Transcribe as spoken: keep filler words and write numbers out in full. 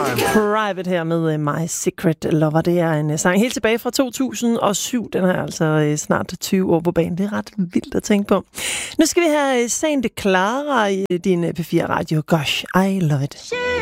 Private her med uh, My Secret Lover. Det er en uh, sang helt tilbage fra to tusind og syv. Den er altså uh, snart tyve år på banen. Det er ret vildt at tænke på. Nu skal vi have uh, Saint Clara i din uh, P fire Radio. Gosh, I love it.